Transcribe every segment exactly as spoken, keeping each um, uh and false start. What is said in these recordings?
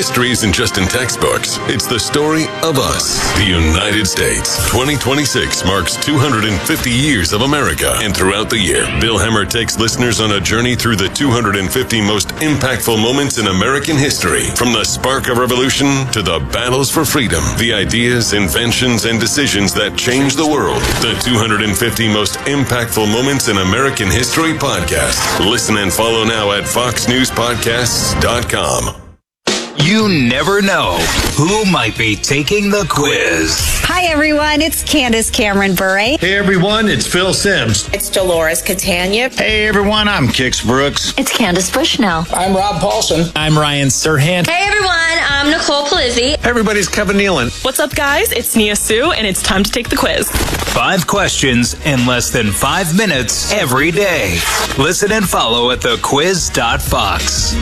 history isn't just in textbooks. It's the story of us, the United States. twenty twenty-six marks two hundred fifty years of America. And throughout the year, Bill Hemmer takes listeners on a journey through the two hundred fifty most impactful moments in American history. From the spark of revolution to the battles for freedom, the ideas, inventions, and decisions that changed the world. The two hundred fifty most impactful moments in American history podcast. Listen and follow now at fox news podcasts dot com. You never know who might be taking the quiz. Hi, everyone. It's Candace Cameron Bure. Hey, everyone. It's Phil Sims. It's Dolores Catania. Hey, everyone. I'm Kix Brooks. It's Candace Bushnell. I'm Rob Paulson. I'm Ryan Serhant. Hey, everyone. I'm Nicole Palizzi. Hey, everybody's Kevin Nealon. What's up, guys? It's Nia Sue, and it's time to take the quiz. Five questions in less than five minutes every day. Listen and follow at the quiz dot fox.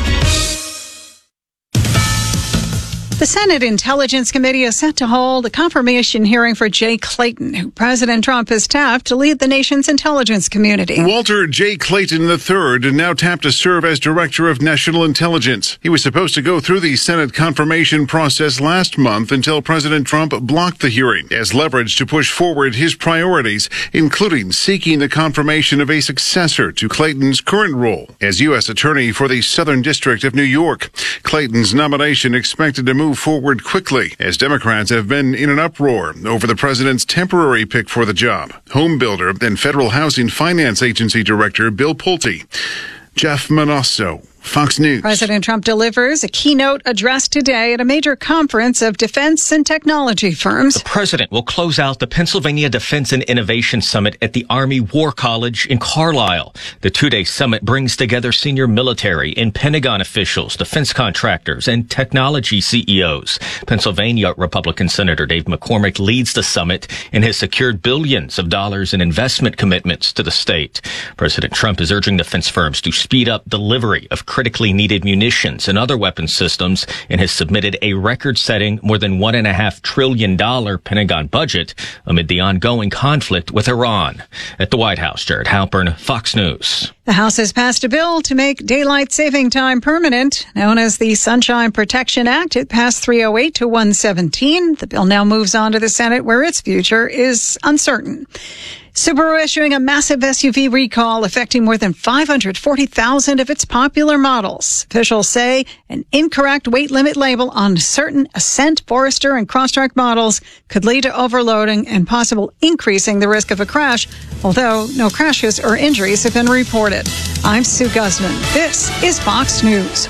The Senate Intelligence Committee is set to hold a confirmation hearing for Jay Clayton, who President Trump has tapped to lead the nation's intelligence community. Walter J. Clayton the third, now tapped to serve as Director of National Intelligence. He was supposed to go through the Senate confirmation process last month until President Trump blocked the hearing as leverage to push forward his priorities, including seeking the confirmation of a successor to Clayton's current role as U S Attorney for the Southern District of New York. Clayton's nomination expected to move forward quickly, as Democrats have been in an uproar over the president's temporary pick for the job. Home builder and Federal Housing Finance Agency Director Bill Pulte. Jeff Manosso, Fox News. President Trump delivers a keynote address today at a major conference of defense and technology firms. The president will close out the Pennsylvania Defense and Innovation Summit at the Army War College in Carlisle. The two-day summit brings together senior military and Pentagon officials, defense contractors, and technology C E Os. Pennsylvania Republican Senator Dave McCormick leads the summit and has secured billions of dollars in investment commitments to the state. President Trump is urging defense firms to speed up delivery of critically needed munitions and other weapon systems and has submitted a record-setting more than one and a half trillion dollar Pentagon budget amid the ongoing conflict with Iran. At the White House, Jared Halpern, Fox News. The House has passed a bill to make daylight saving time permanent, known as the Sunshine Protection Act. It passed three oh eight to one seventeen. The bill now moves on to the Senate, where its future is uncertain. Subaru issuing a massive S U V recall affecting more than five hundred forty thousand of its popular models. Officials say an incorrect weight limit label on certain Ascent, Forester, and Crosstrek models could lead to overloading and possible increasing the risk of a crash, although no crashes or injuries have been reported. I'm Sue Guzman. This is Fox News.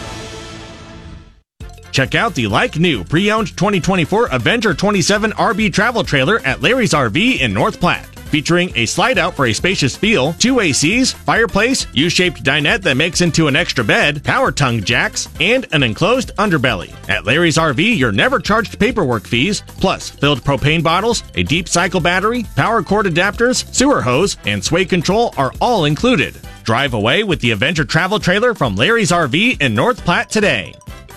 Check out the like-new pre-owned twenty twenty-four Avenger twenty-seven R V travel trailer at Larry's R V in North Platte. Featuring a slide-out for a spacious feel, two A Cs, fireplace, U-shaped dinette that makes into an extra bed, power tongue jacks, and an enclosed underbelly. At Larry's R V, you're never charged paperwork fees, plus filled propane bottles, a deep cycle battery, power cord adapters, sewer hose, and sway control are all included. Drive away with the Avenger travel trailer from Larry's R V in North Platte today.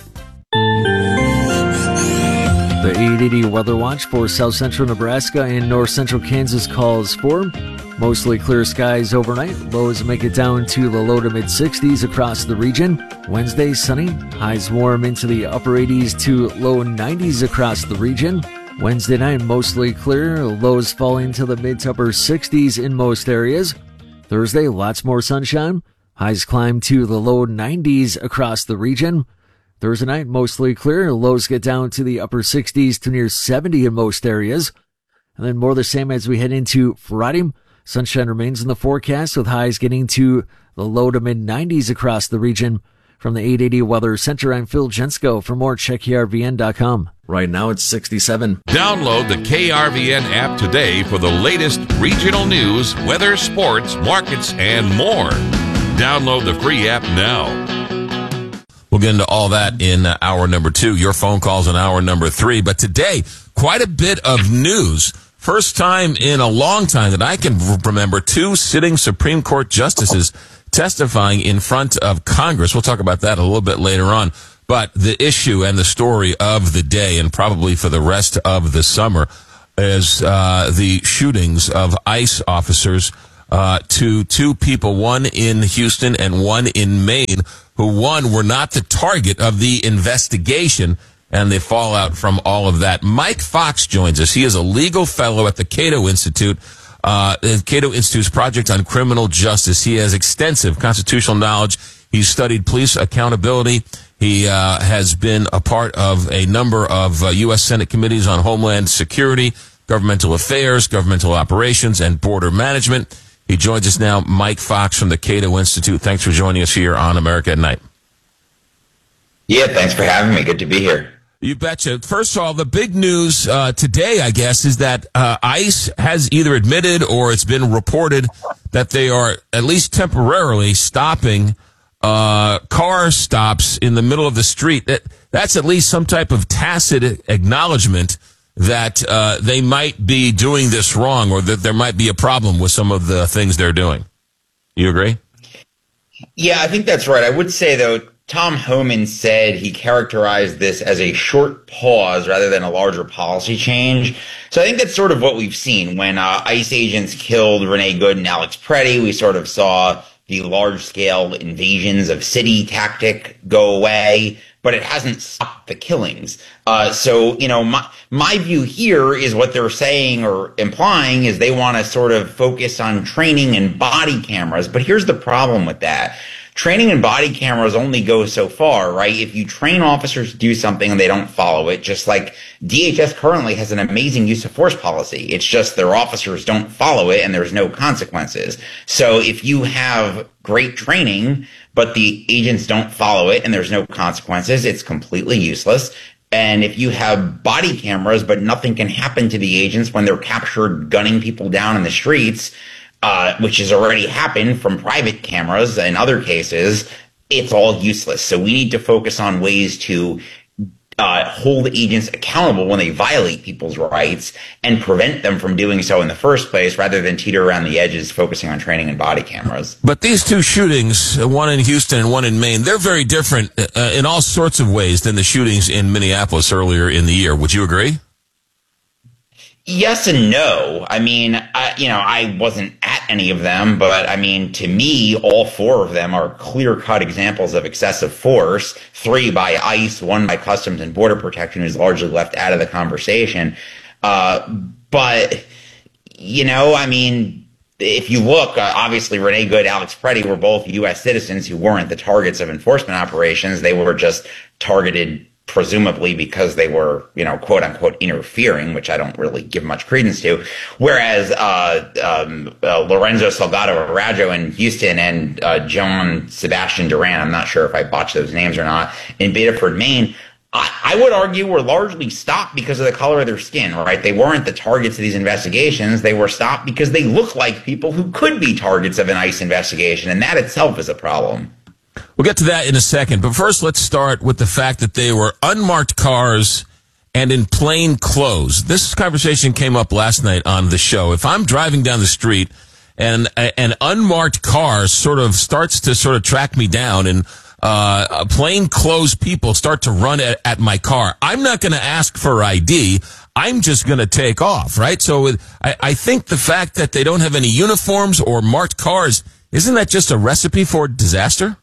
The eight eighty Weather Watch for south central Nebraska and north central Kansas calls for mostly clear skies overnight. Lows make it down to the low to mid sixties across the region. Wednesday, sunny. Highs warm into the upper eighties to low nineties across the region. Wednesday night, mostly clear. Lows falling to the mid to upper sixties in most areas. Thursday, lots more sunshine. Highs climb to the low nineties across the region. Thursday night, mostly clear. Lows get down to the upper sixties to near seventy in most areas. And then more the same as we head into Friday. Sunshine remains in the forecast with highs getting to the low to mid nineties across the region. From the eight eighty Weather Center, I'm Phil Jensko. For more, check K R V N dot com. Right now, it's sixty-seven. Download the K R V N app today for the latest regional news, weather, sports, markets, and more. Download the free app now. We'll get into all that in uh, hour number two. Your phone calls in hour number three. But today, quite a bit of news. First time in a long time that I can remember two sitting Supreme Court justices testifying in front of Congress. We'll talk about that a little bit later on. But the issue and the story of the day, and probably for the rest of the summer, is uh, the shootings of ICE officers uh, to two people, one in Houston and one in Maine, who, one, were not the target of the investigation and the fallout from all of that. Mike Fox joins us. He is a legal fellow at the Cato Institute, uh, the Cato Institute's Project on Criminal Justice. He has extensive constitutional knowledge. He's studied police accountability. He uh, has been a part of a number of uh, U S Senate committees on Homeland Security, Governmental Affairs, Governmental Operations, and Border Management. He joins us now, Mike Fox from the Cato Institute. Thanks for joining us here on America at Night. Yeah, thanks for having me. Good to be here. You betcha. First of all, the big news uh, today, I guess, is that uh, ICE has either admitted or it's been reported that they are at least temporarily stopping uh, car stops in the middle of the street. That That's at least some type of tacit acknowledgement that uh, they might be doing this wrong, or that there might be a problem with some of the things they're doing. You agree? Yeah, I think that's right. I would say, though, Tom Homan said he characterized this as a short pause rather than a larger policy change. So I think that's sort of what we've seen. When uh, ICE agents killed Renee Good and Alex Preddy, we sort of saw the large-scale invasions of city tactic go away, but it hasn't stopped the killings. Uh, so, you know, my, my view here is what they're saying or implying is they want to sort of focus on training and body cameras. But here's the problem with that. Training and body cameras only go so far, right? If you train officers to do something and they don't follow it, just like D H S currently has an amazing use of force policy. It's just their officers don't follow it and there's no consequences. So if you have great training, but the agents don't follow it and there's no consequences, it's completely useless. And if you have body cameras, but nothing can happen to the agents when they're captured gunning people down in the streets, Uh, which has already happened from private cameras in other cases, it's all useless. So we need to focus on ways to uh, hold agents accountable when they violate people's rights and prevent them from doing so in the first place, rather than teeter around the edges focusing on training and body cameras. But these two shootings, one in Houston and one in Maine, they're very different uh, in all sorts of ways than the shootings in Minneapolis earlier in the year. Would you agree? Yes and no. I mean, I, you know, I wasn't at any of them, but I mean, to me, all four of them are clear-cut examples of excessive force. Three by ICE, one by Customs and Border Protection, who's largely left out of the conversation. Uh, but, you know, I mean, if you look, uh, obviously Renee Good, Alex Preddy were both U S citizens who weren't the targets of enforcement operations. They were just targeted presumably because they were, you know, quote unquote interfering, which I don't really give much credence to. Whereas uh, um, uh, Lorenzo Salgado Araujo in Houston and uh, John Sebastian Duran, I'm not sure if I botched those names or not, in Bedford, Maine, I, I would argue were largely stopped because of the color of their skin, right? They weren't the targets of these investigations. They were stopped because they look like people who could be targets of an ICE investigation, and that itself is a problem. We'll get to that in a second, but first let's start with the fact that they were unmarked cars and in plain clothes. This conversation came up last night on the show. If I'm driving down the street and an unmarked car sort of starts to sort of track me down and uh plain clothes people start to run at, at my car, I'm not going to ask for I D. I'm just going to take off, right? So I, I think the fact that they don't have any uniforms or marked cars, isn't that just a recipe for disaster?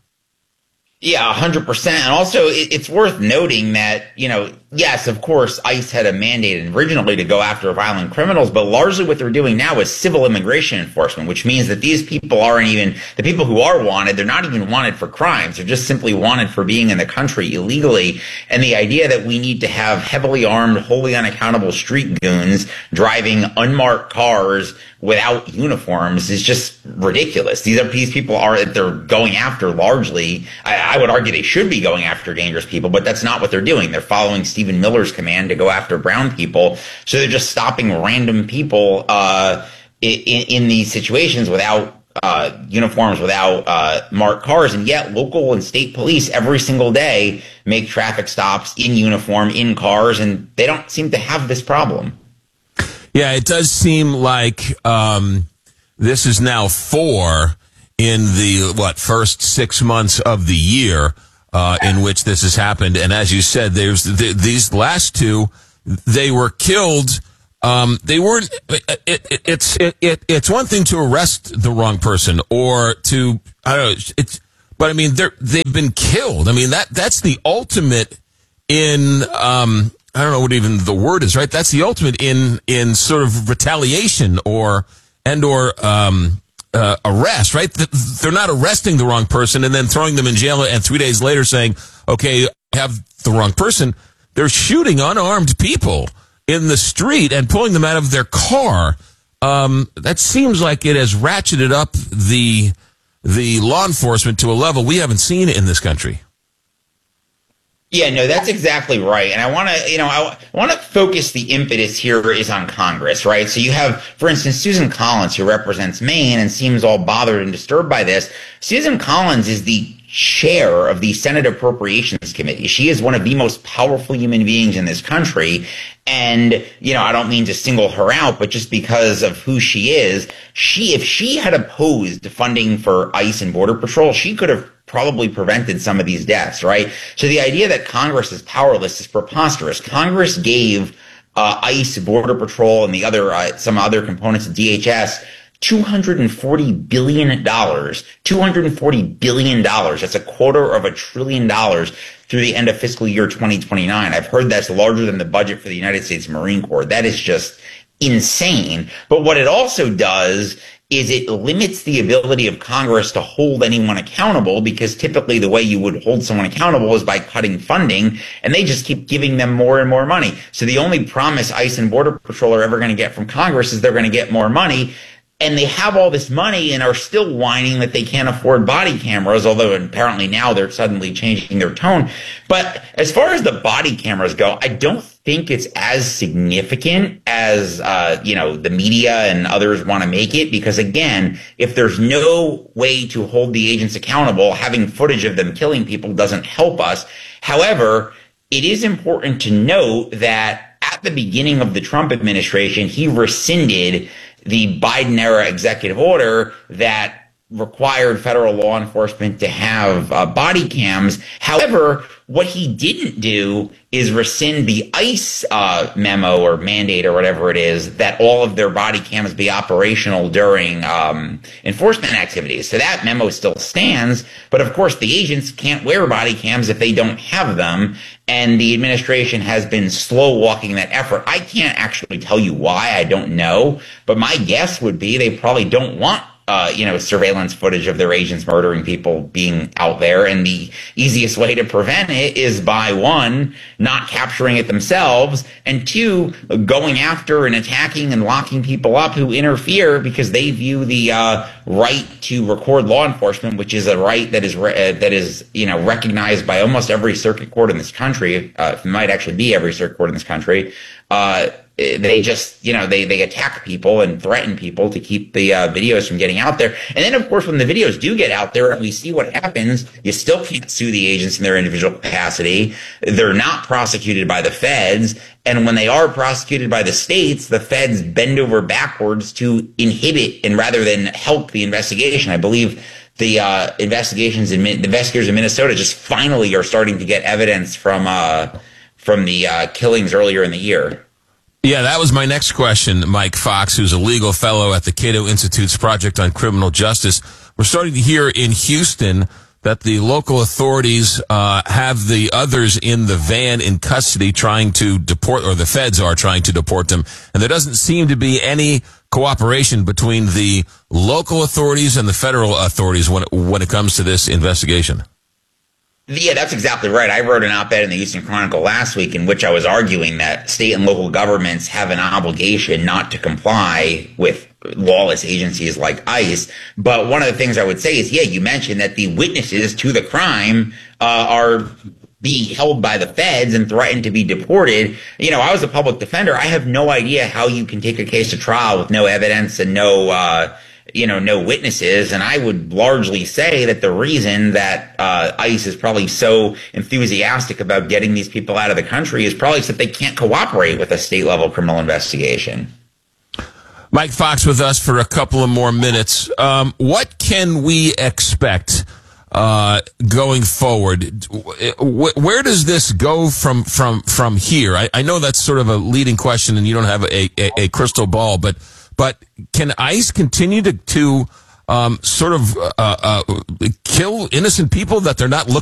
Yeah, one hundred percent. And also, it, it's worth noting that, you know, yes, of course, ICE had a mandate originally to go after violent criminals, but largely what they're doing now is civil immigration enforcement, which means that these people aren't even, the people who are wanted, they're not even wanted for crimes. They're just simply wanted for being in the country illegally. And the idea that we need to have heavily armed, wholly unaccountable street goons driving unmarked cars without uniforms is just ridiculous. These are these people are they're going after largely. I, I would argue they should be going after dangerous people, but that's not what they're doing. They're following Stephen Miller's command to go after brown people, so they're just stopping random people uh, in, in these situations without uh, uniforms, without uh, marked cars, and yet local and state police every single day make traffic stops in uniform, in cars, and they don't seem to have this problem. Yeah, it does seem like um, this is now four in the, what, first six months of the year uh, in which this has happened. And as you said, there's the, these last two, they were killed Um, they weren't. It, it, it's it, it, it's one thing to arrest the wrong person or to I don't know. It's but I mean they're they've been killed. I mean that that's the ultimate in um, I don't know what even the word is, right? That's the ultimate in in sort of retaliation or and or um, uh, arrest, right? They're not arresting the wrong person and then throwing them in jail and three days later saying, okay, I have the wrong person. They're shooting unarmed people in the street and pulling them out of their car. Um, that seems like it has ratcheted up the the law enforcement to a level we haven't seen in this country. Yeah, no, that's exactly right. And I want to, you know, I, I want to focus the impetus here is on Congress, right? So you have, for instance, Susan Collins, who represents Maine and seems all bothered and disturbed by this. Susan Collins is the chair of the Senate Appropriations Committee. She is one of the most powerful human beings in this country. And, you know, I don't mean to single her out, but just because of who she is, she, if she had opposed funding for ICE and Border Patrol, she could have probably prevented some of these deaths, right? So the idea that Congress is powerless is preposterous. Congress gave uh, ICE, Border Patrol, and the other uh, some other components of D H S two hundred forty billion dollars. two hundred forty billion dollars. That's a quarter of a trillion dollars through the end of fiscal year twenty twenty-nine. I've heard that's larger than the budget for the United States Marine Corps. That is just insane. But what it also does is it limits the ability of Congress to hold anyone accountable, because typically the way you would hold someone accountable is by cutting funding, and they just keep giving them more and more money. So the only promise ICE and Border Patrol are ever going to get from Congress is they're going to get more money. And they have all this money and are still whining that they can't afford body cameras, although apparently now they're suddenly changing their tone. But as far as the body cameras go, I don't think it's as significant as, uh, you know, the media and others want to make it. Because, again, if there's no way to hold the agents accountable, having footage of them killing people doesn't help us. However, it is important to note that at the beginning of the Trump administration, he rescinded the Biden-era executive order that required federal law enforcement to have uh, body cams. However, what he didn't do is rescind the ICE uh, memo or mandate or whatever it is that all of their body cams be operational during um, enforcement activities. So that memo still stands, but of course the agents can't wear body cams if they don't have them, and the administration has been slow walking that effort. I can't actually tell you why, I don't know, but my guess would be they probably don't want Uh, you know, surveillance footage of their agents murdering people being out there. And the easiest way to prevent it is by, one, not capturing it themselves, and two, going after and attacking and locking people up who interfere because they view the uh, right to record law enforcement, which is a right that is, re- uh, that is, you know, recognized by almost every circuit court in this country. Uh, it might actually be every circuit court in this country. Uh, They just, you know, they, they attack people and threaten people to keep the uh, videos from getting out there. And then, of course, when the videos do get out there and we see what happens, you still can't sue the agents in their individual capacity. They're not prosecuted by the feds. And when they are prosecuted by the states, the feds bend over backwards to inhibit and rather than help the investigation. I believe the uh, investigations in the investigators in Minnesota just finally are starting to get evidence from uh, from the uh, killings earlier in the year. Yeah, that was my next question, Mike Fox, who's a legal fellow at the Cato Institute's Project on Criminal Justice. We're starting to hear in Houston that the local authorities uh, have the others in the van in custody trying to deport, or the feds are trying to deport them. And there doesn't seem to be any cooperation between the local authorities and the federal authorities when it, when it comes to this investigation. Yeah, that's exactly right. I wrote an op-ed in the Houston Chronicle last week in which I was arguing that state and local governments have an obligation not to comply with lawless agencies like ICE. But one of the things I would say is, yeah, you mentioned that the witnesses to the crime uh, are being held by the feds and threatened to be deported. You know, I was a public defender. I have no idea how you can take a case to trial with no evidence and no uh you know, no witnesses. And I would largely say that the reason that uh, ICE is probably so enthusiastic about getting these people out of the country is probably that they can't cooperate with a state-level criminal investigation. Mike Fox with us for a couple of more minutes. Um, what can we expect uh, going forward. Where does this go from from from here? I, I know that's sort of a leading question, and you don't have a, a, a crystal ball, but but can ICE continue to to um, sort of uh, uh, kill innocent people that they're not looking